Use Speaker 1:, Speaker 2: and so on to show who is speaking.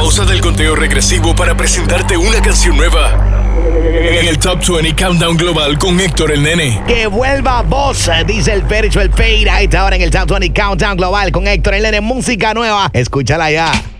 Speaker 1: pausa del conteo regresivo para presentarte una canción nueva en el Top 20 Countdown Global con Héctor el Nene.
Speaker 2: Que vuelva voz, dice el Pericho el Fade. Ahí está ahora en el Top 20 Countdown Global con Héctor el Nene. Música nueva, escúchala ya.